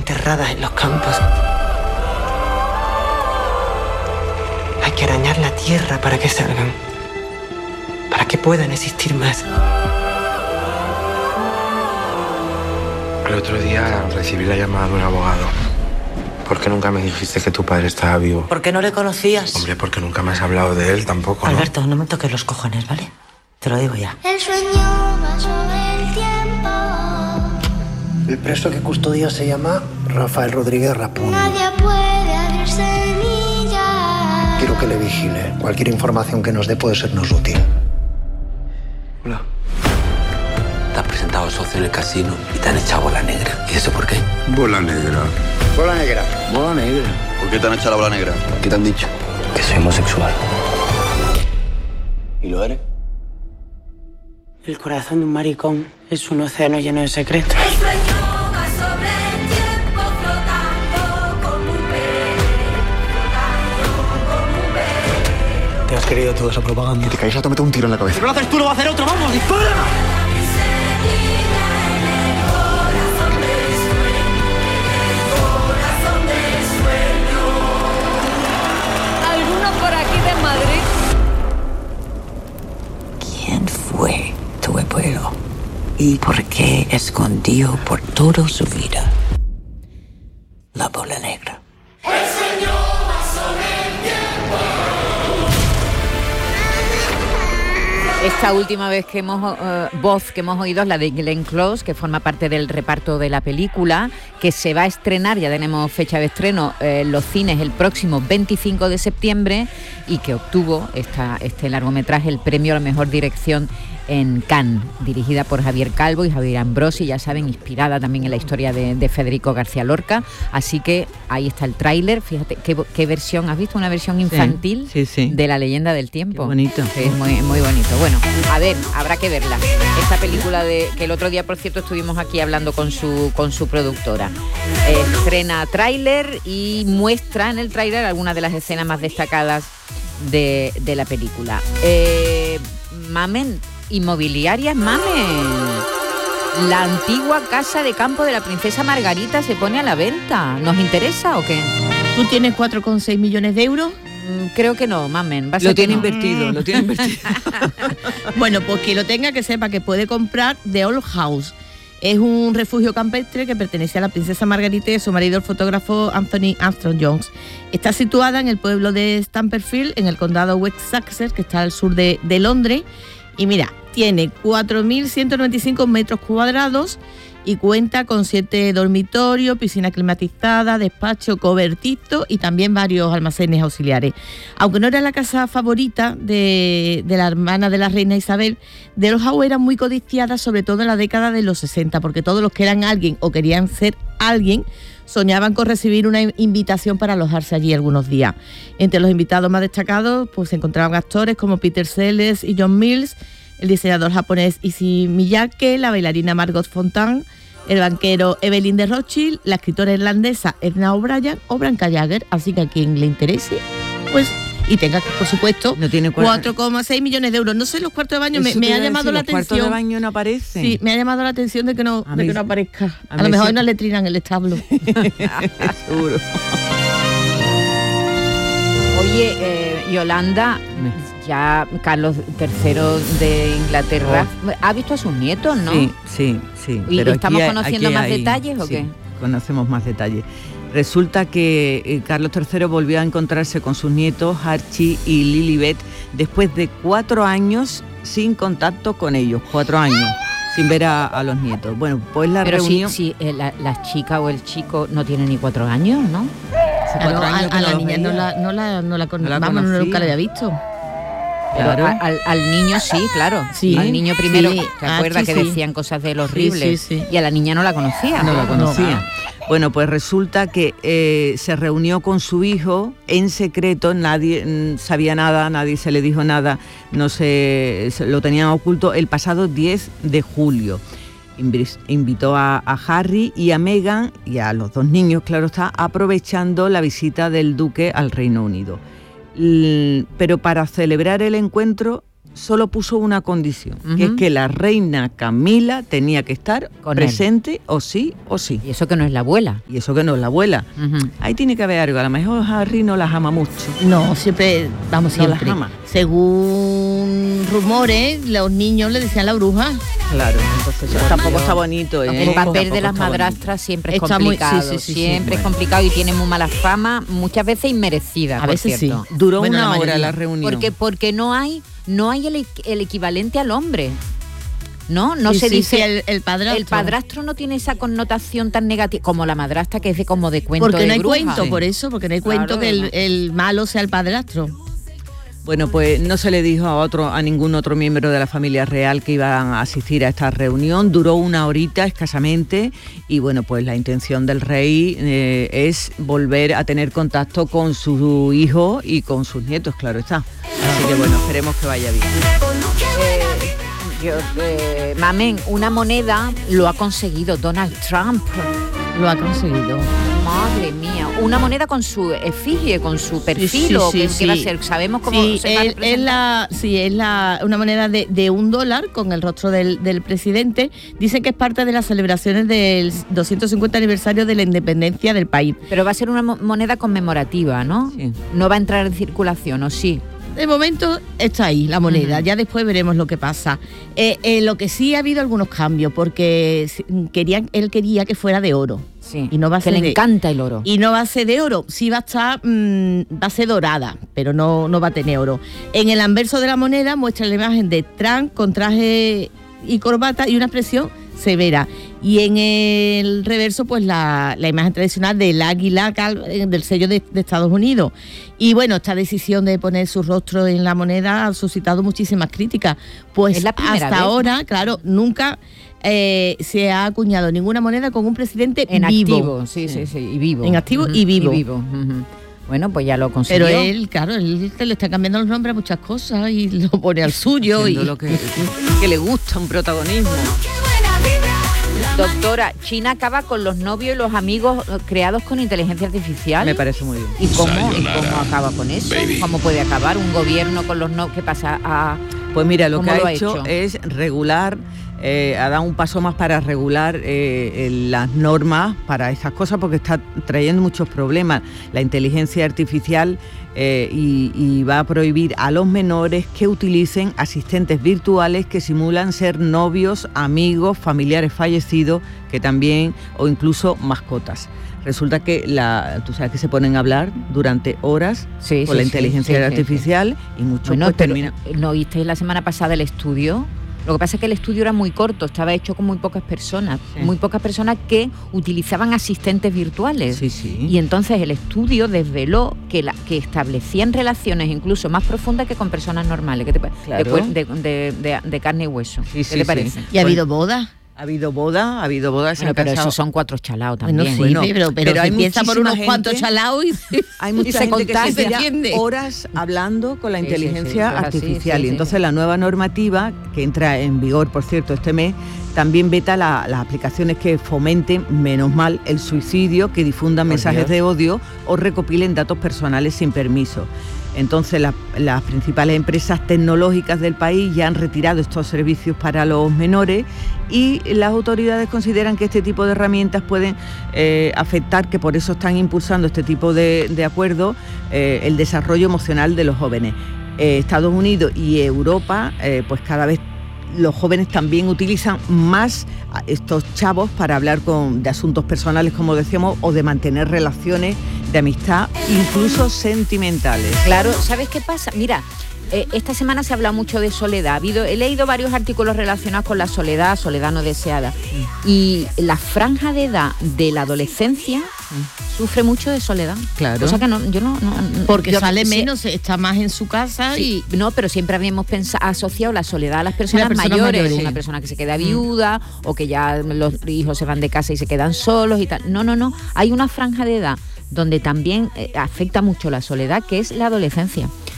enterradas en los campos. Hay que arañar la tierra para que salgan, para que puedan existir más. El otro día recibí la llamada de un abogado. ¿Por qué nunca me dijiste que tu padre estaba vivo? ¿Por qué no le conocías? Hombre, porque nunca me has hablado de él tampoco, ¿no? Alberto, no me toques los cojones, ¿vale? Te lo digo ya. El sueño va sobre el tiempo. El preso que custodia se llama Rafael Rodríguez Rapún. Nadie puede abrir semillas. Quiero que le vigile. Cualquier información que nos dé puede sernos útil. Hola. Te has presentado socio en el casino y te han echado bola negra. ¿Y eso por qué? Bola negra. Bola negra. Bola negra. ¿Por qué te han echado la bola negra? ¿Qué te han dicho? Que soy homosexual. ¿Y lo eres? El corazón de un maricón es un océano lleno de secretos. El sueño va sobre el tiempo flotando como un pez. Te has querido toda esa propaganda. Si te caes, te meto un tiro en la cabeza. Si no lo haces tú, lo va a hacer otro. ¡Vamos, dispara! ¿Alguno por aquí de Madrid? ¿Quién fue tu abuelo? ¿Y por qué escondió por toda su vida la bola negra? Esta última vez que voz que hemos oído es la de Glenn Close, que forma parte del reparto de la película, que se va a estrenar, ya tenemos fecha de estreno, en los cines el próximo 25 de septiembre y que obtuvo este largometraje el premio a la mejor dirección en Cannes, dirigida por Javier Calvo y Javier Ambrosi, ya saben, inspirada también en la historia de Federico García Lorca. Así que ahí está el tráiler. Fíjate qué versión, ¿has visto? Una versión infantil sí. de La leyenda del tiempo. Qué bonito. Sí, es muy, muy bonito. Bueno, a ver, habrá que verla. Esta película que el otro día, por cierto, estuvimos aquí hablando con su productora. Estrena tráiler y muestra en el tráiler algunas de las escenas más destacadas de la película. Mamen, inmobiliarias Mamen. La antigua casa de campo de la princesa Margarita se pone a la venta. ¿Nos interesa o qué? ¿Tú tienes 4,6 millones de euros? Creo que no, Mamen. Lo tiene invertido. Bueno, pues que lo tenga, que sepa que puede comprar The Old House. Es un refugio campestre que pertenece a la princesa Margarita y a su marido, el fotógrafo Anthony Armstrong-Jones. Está situada en el pueblo de Stamperfield, en el condado West Sussex, que está al sur de Londres. Y mira, tiene 4.195 metros cuadrados y cuenta con 7 dormitorios, piscina climatizada, despacho cobertizo y también varios almacenes auxiliares. Aunque no era la casa favorita de la hermana de la reina Isabel, The Old House era muy codiciada, sobre todo en la década de los 60, porque todos los que eran alguien o querían ser alguien soñaban con recibir una invitación para alojarse allí algunos días. Entre los invitados más destacados pues se encontraban actores como Peter Sellers y John Mills, el diseñador japonés Issey Miyake, la bailarina Margot Fonteyn, el banquero Evelyn de Rothschild, la escritora irlandesa Edna O'Brien o Branca Jagger. Así que a quien le interese, pues, y tenga, por supuesto, no tiene 4,6 millones de euros. No sé, los cuartos de baño me ha llamado la atención. ¿Los cuartos de baño no aparecen? Sí, me ha llamado la atención de que no aparezca. A lo mejor hay una letrina en el establo. Seguro. Oye, Yolanda, ya Carlos III de Inglaterra ha visto a sus nietos, ¿no? Sí. ¿Y pero estamos conociendo más detalles o qué? Conocemos más detalles. Resulta que Carlos III volvió a encontrarse con sus nietos Archie y Lilibet después de 4 años sin contacto con ellos. 4 años sin ver a los nietos. Bueno, pues la reunión... Pero la chica o el chico no tiene ni 4 años, ¿no? Claro, a la niña nunca la había visto. Claro. Al niño sí, claro. Sí, al niño primero, sí. ¿te acuerdas que decían cosas de los horribles? Sí. Y a la niña no la conocía. No la conocía. Bueno, pues resulta que se reunió con su hijo en secreto, nadie sabía nada, nadie se le dijo nada, lo tenían oculto el pasado 10 de julio. Invitó a Harry y a Meghan y a los 2 niños, claro está, aprovechando la visita del duque al Reino Unido. Pero para celebrar el encuentro solo puso una condición, Ujú. que es que la reina Camila tenía que estar Con presente o sí o sí. Y eso que no es la abuela. Y eso que no es la abuela. Ujú. Ahí tiene que haber algo. A lo mejor Harry no las ama mucho. No, siempre, vamos, No las siempre. ama. Según rumores, los niños le decían la bruja. Claro, entonces eso tampoco está bonito. ¿eh? El papel Tampoco de las está madrastras siempre es Está muy- complicado, sí, sí, sí, sí. siempre es Bueno. complicado y tiene muy mala fama, muchas veces inmerecida, A por veces sí. cierto. bonito. Duró Bueno, la una hora mayoría. la reunión. Porque no hay el equivalente al hombre. No Sí, se sí, dice sí, el padrastro. el padrastro no tiene esa connotación tan negativa como la madrastra, que es de como de cuento Porque de no hay bruja. cuento, Sí. por eso, porque no hay Claro, cuento que no. el malo sea el padrastro. Bueno, pues no se le dijo a ningún otro miembro de la familia real que iban a asistir a esta reunión. Duró una horita escasamente y bueno, pues la intención del rey es volver a tener contacto con su hijo y con sus nietos, claro está. Así que bueno, esperemos que vaya bien. Mamen, una moneda lo ha conseguido Donald Trump. Lo ha conseguido. Madre mía, una moneda con su efigie, con su perfil, o qué va a ser. Sabemos cómo Sí, se va a representar. es una moneda de $1 con el rostro del presidente. Dice que es parte de las celebraciones del 250 aniversario de la independencia del país. Pero va a ser una moneda conmemorativa, ¿no? Sí. No va a entrar en circulación, ¿o sí? De momento está ahí la moneda, Ujú. ya después veremos lo que pasa. Lo que sí ha habido algunos cambios, porque él quería que fuera de oro. Sí. Y no va a que ser le de- encanta el oro. Y no va a ser de oro, sí va a estar, va a ser dorada, pero no va a tener oro. En el anverso de la moneda muestra la imagen de Trump con traje y corbata y una expresión severa. Y en el reverso, pues la imagen tradicional del águila del sello de Estados Unidos. Y bueno, esta decisión de poner su rostro en la moneda ha suscitado muchísimas críticas. Pues Es la primera hasta vez, ¿no? ahora, claro, nunca se ha acuñado ninguna moneda con un presidente En vivo. activo, sí, y vivo. En activo Ujú, y vivo. Ujú. Bueno, pues ya lo consiguió. Pero él, claro, él le está cambiando los nombres a muchas cosas y lo pone al suyo. Y Haciendo lo que le gusta, un protagonismo. Doctora, China acaba con los novios y los amigos creados con inteligencia artificial. Me parece muy bien. ¿Y cómo acaba con eso? ¿Cómo puede acabar un gobierno con los novios? ¿Qué pasa? Pues mira, lo que ¿Cómo lo ha ha hecho hecho? es regular, ha dado un paso más para regular las normas para estas cosas, porque está trayendo muchos problemas la inteligencia artificial, y va a prohibir a los menores que utilicen asistentes virtuales que simulan ser novios, amigos, familiares fallecidos, que también, o incluso mascotas. Resulta que tú sabes que se ponen a hablar durante horas Sí, con sí, la sí, inteligencia sí, sí, artificial y muchos Bueno, pues pero terminan. ¿no oísteis la semana pasada el estudio? Lo que pasa es que el estudio era muy corto, estaba hecho con muy pocas personas, Sí. muy pocas personas que utilizaban asistentes virtuales. Sí, sí. Y entonces el estudio desveló que establecían relaciones incluso más profundas que con personas normales, Claro. de carne y hueso. Sí, ¿Qué sí, te sí. parece? ha habido bodas. Ha habido bodas, se Bueno, han pero casado. esos son 4 chalaos Bueno, también. sí, Bueno, pero pero se hay empieza por muchísima unos cuantos gente- chalaos y Hay Y mucha se gente que contagia. se tira entiende. horas hablando con la Sí, sí, sí, inteligencia eso es así, artificial. sí, Y sí. entonces la nueva normativa, que entra en vigor, por cierto, este mes, también veta las aplicaciones que fomenten, menos mal, el suicidio, que difundan Por mensajes Dios. de odio o recopilen datos personales sin permiso. Entonces las principales empresas tecnológicas del país ya han retirado estos servicios para los menores, y las autoridades consideran que este tipo de herramientas pueden afectar, que por eso están impulsando este tipo de acuerdos, el desarrollo emocional de los jóvenes. Estados Unidos y Europa, pues cada vez los jóvenes también utilizan más a estos chavos para hablar de asuntos personales, como decíamos, o de mantener relaciones de amistad, incluso sentimentales. Claro, ¿sabes qué pasa? Mira, esta semana se habla mucho de soledad. He leído varios artículos relacionados con la soledad no deseada. Y la franja de edad de la adolescencia sufre mucho de soledad. Claro. Cosa que yo no porque yo- sale sí, menos, está más en su casa sí, y no, pero siempre habíamos asociado la soledad a las personas, personas mayores, mayores. una persona que se queda viuda o que ya los hijos se van de casa y se quedan solos y tal. No, hay una franja de edad donde también afecta mucho la soledad, que es la adolescencia.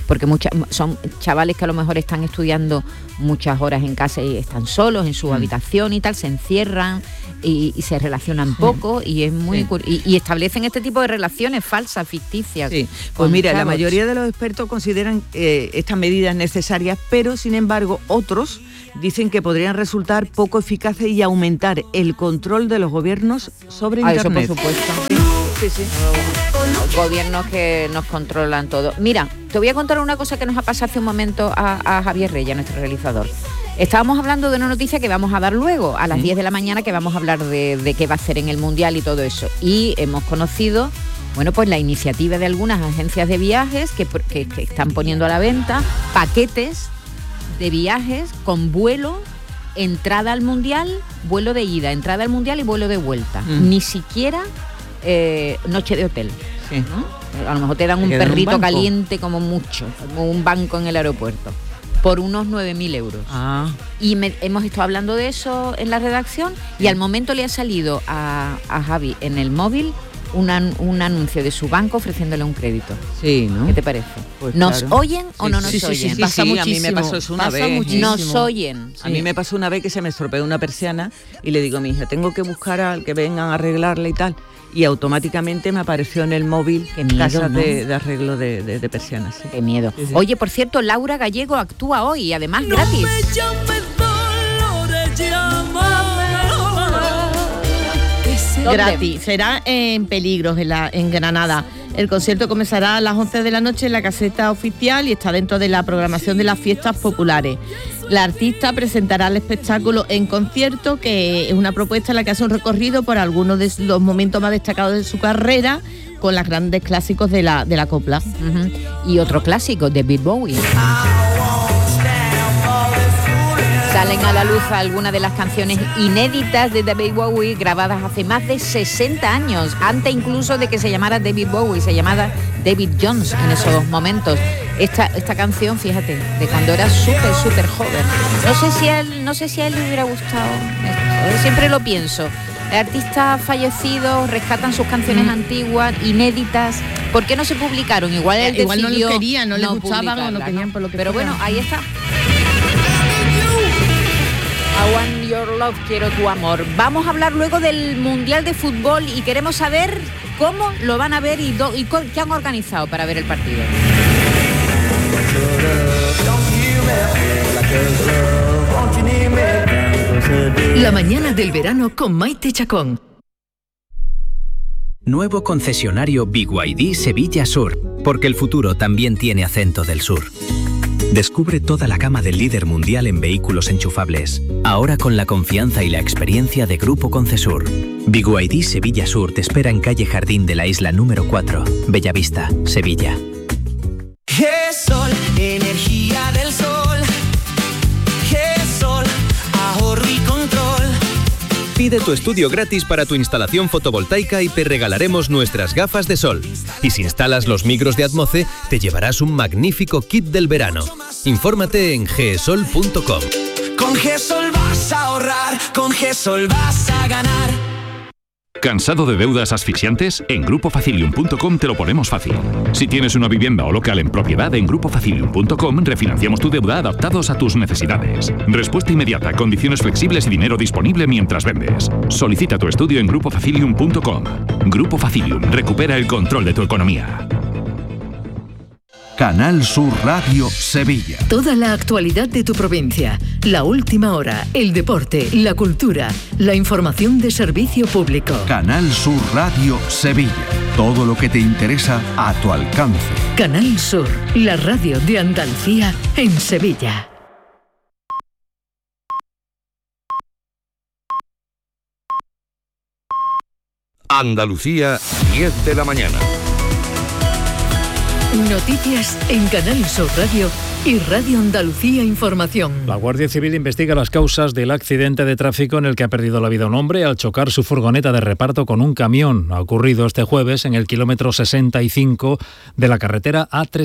porque son chavales que a lo mejor están estudiando muchas horas en casa y están solos en su habitación y tal, se encierran y se relacionan poco y es muy y establecen este tipo de relaciones falsas, ficticias. Sí. Pues mira, la mayoría de los expertos consideran estas medidas necesarias, pero sin embargo otros dicen que podrían resultar poco eficaces y aumentar el control de los gobiernos sobre Internet. Eso por supuesto. Sí. Los gobiernos que nos controlan todo. Mira, te voy a contar una cosa que nos ha pasado hace un momento a Javier Reyes, nuestro realizador. Estábamos hablando de una noticia que vamos a dar luego, a las 10 de la mañana, que vamos a hablar de qué va a hacer en el Mundial y todo eso. Y hemos conocido, bueno, pues la iniciativa de algunas agencias de viajes que están poniendo a la venta paquetes de viajes con vuelo, entrada al Mundial, vuelo de ida, entrada al Mundial y vuelo de vuelta. Ni siquiera noche de hotel. Sí. ¿No? A lo mejor te dan un perrito caliente como mucho, como un banco en el aeropuerto, por unos 9.000 euros. Y hemos estado hablando de eso en la redacción y al momento le ha salido a Javi en el móvil un anuncio de su banco ofreciéndole un crédito. Sí, ¿no? ¿Qué te parece? Pues ¿Nos claro. oyen o no nos oyen? Sí, a mí me pasó eso una vez. Nos oyen. A mí me pasó una vez que se me estropeó una persiana y le digo a mi hija, tengo que buscar al que vengan a arreglarla y tal. Y automáticamente me apareció en el móvil casas de arreglo de persianas. Sí. Qué miedo. Sí. Oye, por cierto, Laura Gallego actúa hoy y además gratis. Gratis, será en Peligros, en Granada. El concierto comenzará a las 11 de la noche en la caseta oficial y está dentro de la programación de las fiestas populares. La artista presentará el espectáculo en concierto, que es una propuesta en la que hace un recorrido por algunos de los momentos más destacados de su carrera, con los grandes clásicos de la copla. Y otro clásico, David Bowie. Salen a la luz algunas de las canciones inéditas de David Bowie grabadas hace más de 60 años, antes incluso de que se llamara David Bowie, se llamaba David Jones en esos momentos. Esta canción, fíjate, de cuando era súper joven. No sé si a él le hubiera gustado esto, siempre lo pienso. Artistas fallecidos rescatan sus canciones antiguas, inéditas. ¿Por qué no se publicaron? Igual él decidió no lo querían, no les gustaban o no querían por lo que Pero fuera. bueno, ahí está. I want your love, quiero tu amor. Vamos a hablar luego del Mundial de Fútbol y queremos saber cómo lo van a ver y qué han organizado para ver el partido. La mañana del verano con Maite Chacón. Nuevo concesionario BYD Sevilla Sur, porque el futuro también tiene acento del sur. Descubre toda la gama del líder mundial en vehículos enchufables, ahora con la confianza y la experiencia de Grupo Concesur. BYD Sevilla Sur te espera en calle Jardín de la Isla número 4, Bellavista, Sevilla. GESOL, energía del sol. GESOL, ahorro y control. Pide tu estudio gratis para tu instalación fotovoltaica y te regalaremos nuestras gafas de sol. Y si instalas los micros de Atmoce, te llevarás un magnífico kit del verano. Infórmate en gesol.com. Con GESOL vas a ahorrar, con GESOL vas a ganar. ¿Cansado de deudas asfixiantes? En grupofacilium.com te lo ponemos fácil. Si tienes una vivienda o local en propiedad, en grupofacilium.com refinanciamos tu deuda adaptados a tus necesidades. Respuesta inmediata, condiciones flexibles y dinero disponible mientras vendes. Solicita tu estudio en grupofacilium.com. Grupo Facilium, recupera el control de tu economía. Canal Sur Radio Sevilla. Toda la actualidad de tu provincia, la última hora, el deporte, la cultura, la información de servicio público. Canal Sur Radio Sevilla. Todo lo que te interesa a tu alcance. Canal Sur, la radio de Andalucía en Sevilla. Andalucía, 10 de la mañana. Noticias en Canal Sur Radio y Radio Andalucía Información. La Guardia Civil investiga las causas del accidente de tráfico en el que ha perdido la vida un hombre al chocar su furgoneta de reparto con un camión. Ha ocurrido este jueves en el kilómetro 65 de la carretera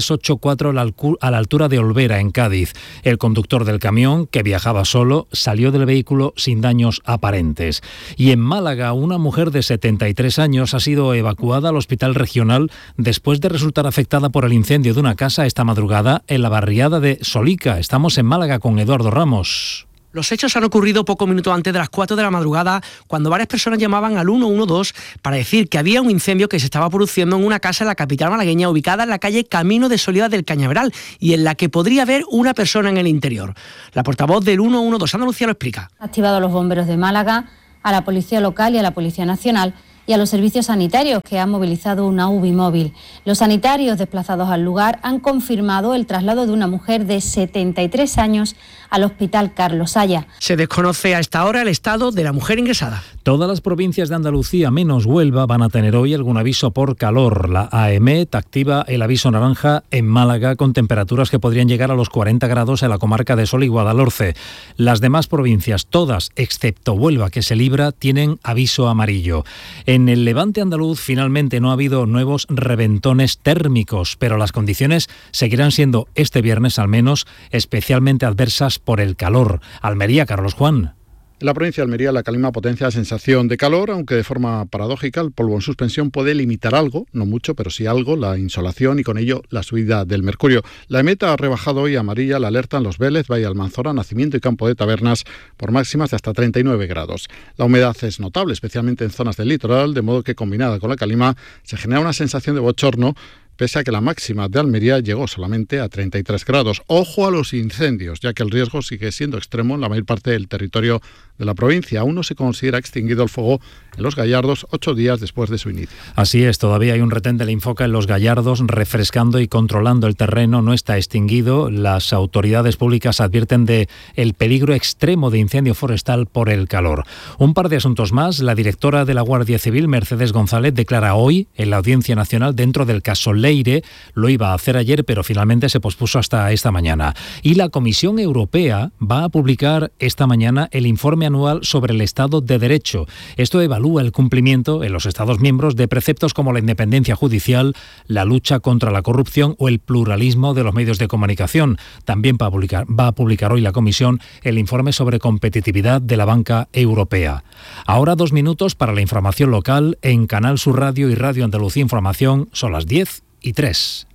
A384 a la altura de Olvera, en Cádiz. El conductor del camión, que viajaba solo, salió del vehículo sin daños aparentes. Y en Málaga, una mujer de 73 años ha sido evacuada al hospital regional después de resultar afectada por el incendio de una casa esta madrugada en la barriada de Solica. Estamos en Málaga con Eduardo Ramos. Los hechos han ocurrido pocos minutos antes de las 4 de la madrugada, cuando varias personas llamaban al 112 para decir que había un incendio que se estaba produciendo en una casa en la capital malagueña, ubicada en la calle Camino de Solida del Cañaveral, y en la que podría haber una persona en el interior. La portavoz del 112 Andalucía lo explica. Ha activado a los bomberos de Málaga, a la Policía Local y a la Policía Nacional, y a los servicios sanitarios, que han movilizado una UBI móvil. Los sanitarios desplazados al lugar han confirmado el traslado de una mujer de 73 años al Hospital Carlos Haya. Se desconoce a esta hora el estado de la mujer ingresada. Todas las provincias de Andalucía, menos Huelva, van a tener hoy algún aviso por calor. La AEMET activa el aviso naranja en Málaga, con temperaturas que podrían llegar a los 40 grados en la comarca de Sol y Guadalhorce. Las demás provincias, todas excepto Huelva, que se libra, tienen aviso amarillo. En el levante andaluz finalmente no ha habido nuevos reventones térmicos, pero las condiciones seguirán siendo, este viernes al menos, especialmente adversas por el calor. Almería, Carlos Juan. En la provincia de Almería, la calima potencia la sensación de calor, aunque de forma paradójica el polvo en suspensión puede limitar algo, no mucho, pero sí algo, la insolación y con ello la subida del mercurio. La EMET ha rebajado hoy a amarilla la alerta en Los Vélez, Valle Almanzora, Nacimiento y Campo de Tabernas por máximas de hasta 39 grados. La humedad es notable, especialmente en zonas del litoral, de modo que combinada con la calima se genera una sensación de bochorno, pese a que la máxima de Almería llegó solamente a 33 grados. Ojo a los incendios, ya que el riesgo sigue siendo extremo en la mayor parte del territorio de la provincia. Aún no se considera extinguido el fuego en Los Gallardos 8 días después de su inicio. Así es, todavía hay un retén del Infoca en Los Gallardos refrescando y controlando el terreno. No está extinguido. Las autoridades públicas advierten de el peligro extremo de incendio forestal por el calor. Un par de asuntos más. La directora de la Guardia Civil, Mercedes González, declara hoy en la Audiencia Nacional dentro del caso Leire. Lo iba a hacer ayer, pero finalmente se pospuso hasta esta mañana. Y la Comisión Europea va a publicar esta mañana el informe anual sobre el Estado de Derecho. Esto evalúa el cumplimiento en los Estados miembros de preceptos como la independencia judicial, la lucha contra la corrupción o el pluralismo de los medios de comunicación. También va a publicar hoy la Comisión el informe sobre competitividad de la banca europea. Ahora 2 minutos para la información local en Canal Sur Radio y Radio Andalucía Información. Son las 10:03.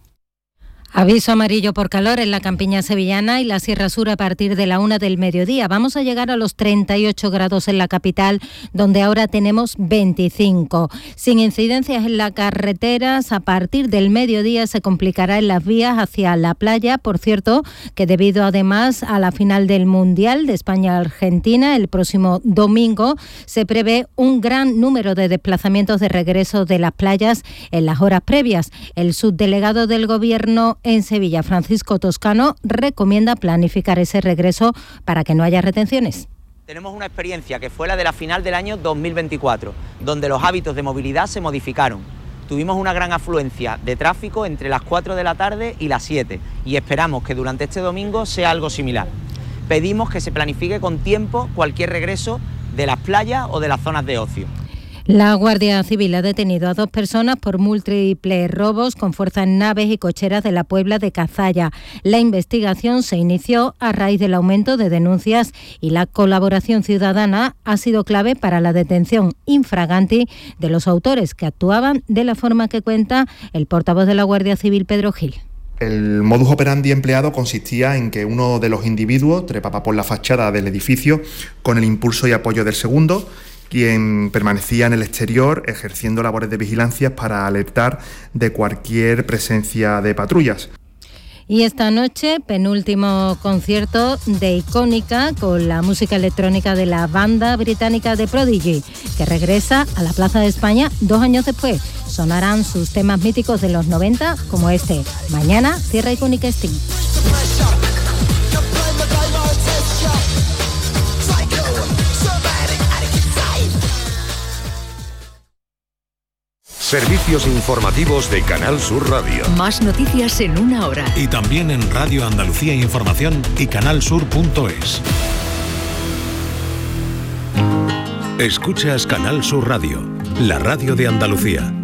Aviso amarillo por calor en la campiña sevillana y la Sierra Sur a partir de la 1 del mediodía. Vamos a llegar a los 38 grados en la capital, donde ahora tenemos 25. Sin incidencias en las carreteras, a partir del mediodía se complicará en las vías hacia la playa. Por cierto, que debido además a la final del Mundial de España-Argentina, el próximo domingo, se prevé un gran número de desplazamientos de regreso de las playas en las horas previas. El subdelegado del Gobierno en Sevilla, Francisco Toscano, recomienda planificar ese regreso para que no haya retenciones. Tenemos una experiencia que fue la de la final del año 2024, donde los hábitos de movilidad se modificaron. Tuvimos una gran afluencia de tráfico entre las 4 de la tarde y las 7 y esperamos que durante este domingo sea algo similar. Pedimos que se planifique con tiempo cualquier regreso de las playas o de las zonas de ocio. La Guardia Civil ha detenido a 2 personas por múltiples robos con fuerza en naves y cocheras de la Puebla de Cazalla. La investigación se inició a raíz del aumento de denuncias y la colaboración ciudadana ha sido clave para la detención infraganti de los autores, que actuaban de la forma que cuenta el portavoz de la Guardia Civil, Pedro Gil. El modus operandi empleado consistía en que uno de los individuos trepaba por la fachada del edificio con el impulso y apoyo del segundo, quien permanecía en el exterior ejerciendo labores de vigilancia para alertar de cualquier presencia de patrullas. Y esta noche, penúltimo concierto de Icónica con la música electrónica de la banda británica The Prodigy, que regresa a la Plaza de España 2 años después. Sonarán sus temas míticos de los 90, como este. Mañana cierra Icónica Sting. Servicios informativos de Canal Sur Radio. Más noticias en una hora. Y también en Radio Andalucía Información y canalsur.es. Escuchas Canal Sur Radio, la radio de Andalucía.